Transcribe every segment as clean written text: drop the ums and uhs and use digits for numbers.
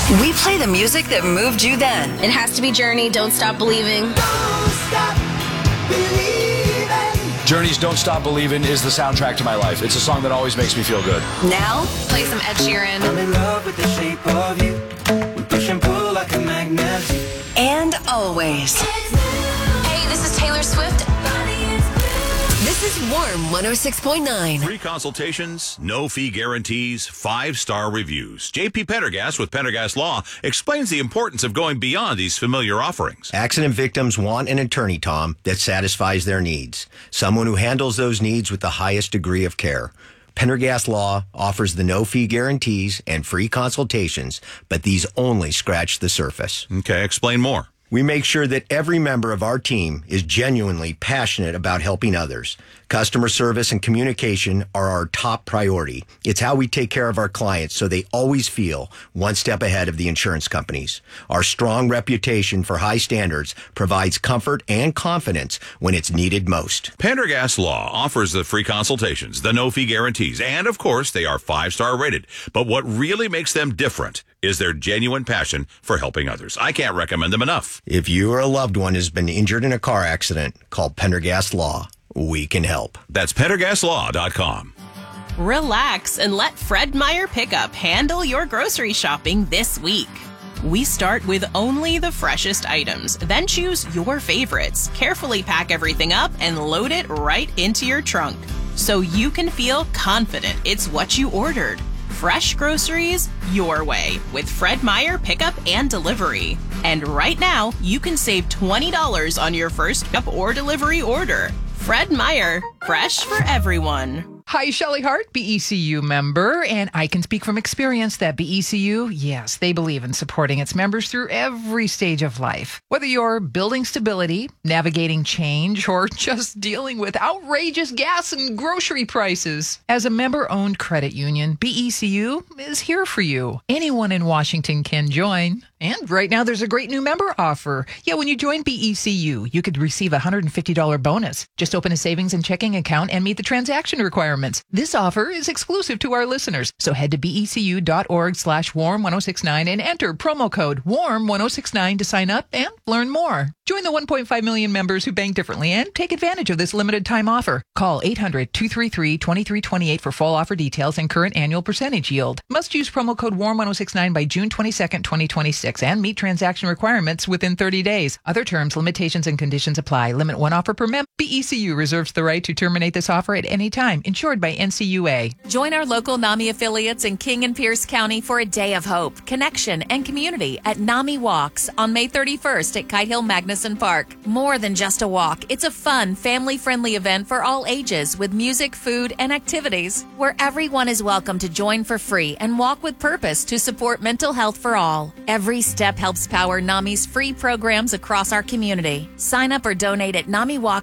We play the music that moved you then. It has to be Journey, Don't Stop Believing. Don't stop believing. Journey's Don't Stop Believin' is the soundtrack to my life. It's a song that always makes me feel good. Now, Play some Ed Sheeran. I'm in love with the shape of you. We push and pull like a magnet. and always. Hey, this is Taylor Swift. This is Warm 106.9. Free consultations, no fee guarantees, 5-star reviews. JP Pendergast with Pendergast Law explains the importance of going beyond these familiar offerings. Accident victims want an attorney, Tom, that satisfies their needs. Someone who handles those needs with the highest degree of care. Pendergast Law offers the no-fee guarantees and free consultations, but these only scratch the surface. Okay, explain more. We make sure that every member of our team is genuinely passionate about helping others. Customer service and communication are our top priority. It's how we take care of our clients so they always feel one step ahead of the insurance companies. Our strong reputation for high standards provides comfort and confidence when it's needed most. Pendergast Law offers the free consultations, the no-fee guarantees, and of course, they are 5-star rated. But what really makes them different is their genuine passion for helping others. I can't recommend them enough. If you or a loved one has been injured in a car accident, call Pendergast Law. We can help. That's PendergastLaw.com. Relax and let Fred Meyer Pickup handle your grocery shopping this week. We start with only the freshest items, then choose your favorites, carefully pack everything up, and load it right into your trunk so you can feel confident it's what you ordered. Fresh groceries your way with Fred Meyer Pickup and Delivery. And right now, you can save $20 on your first pickup or delivery order. Fred Meyer, fresh for everyone. Hi, Shelley Hart, BECU member, and I can speak from experience that BECU, yes, they believe in supporting its members through every stage of life. Whether you're building stability, navigating change, or just dealing with outrageous gas and grocery prices. As a member-owned credit union, BECU is here for you. Anyone in Washington can join. And right now, there's a great new member offer. Yeah, when you join BECU, you could receive a $150 bonus. Just open a savings and checking account and meet the transaction requirements. This offer is exclusive to our listeners. So head to becu.org/warm1069 and enter promo code WARM1069 to sign up and learn more. Join the 1.5 million members who bank differently and take advantage of this limited time offer. Call 800-233-2328 for full offer details and current annual percentage yield. Must use promo code WARM1069 by June 22nd, 2026 and meet transaction requirements within 30 days. Other terms, limitations, and conditions apply. Limit one offer per member. BECU reserves the right to terminate this offer at any time. Insured by NCUA. Join our local NAMI affiliates in King and Pierce County for a day of hope, connection, and community at NAMI Walks on May 31st at Kite Hill Magnuson Park. More than just a walk, it's a fun, family-friendly event for all ages with music, food, and activities where everyone is welcome to join for free and walk with purpose to support mental health for all. Every step helps power NAMI's free programs across our community. Sign up or donate at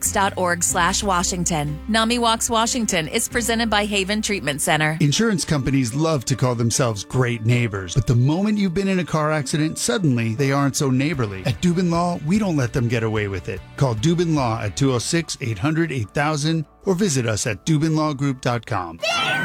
NAMIWalks.org/Washington. NAMI Walks Washington is presented by Haven Treatment Center. Insurance companies love to call themselves great neighbors, but the moment you've been in a car accident, suddenly they aren't so neighborly. At Dubin Law, we don't let them get away with it. Call Dubin Law at 206-800-8000 or visit us at DubinLawGroup.com.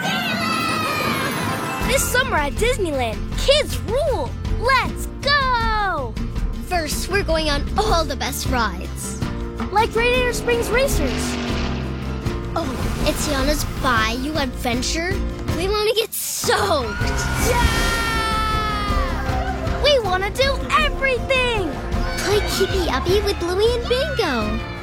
This summer at Disneyland, kids rule! Let's go! First, we're going on all the best rides. Like Radiator Springs Racers. Oh, it's Tiana's Bayou Adventure. We want to get soaked. Yeah! We want to do everything! Play Keepy Uppy with Bluey and Bingo.